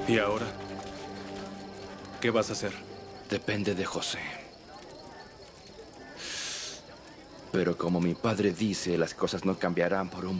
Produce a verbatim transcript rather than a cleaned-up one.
¿Y ahora? ¿Qué vas a hacer? Depende de José. Pero como mi padre dice, las cosas no cambiarán por un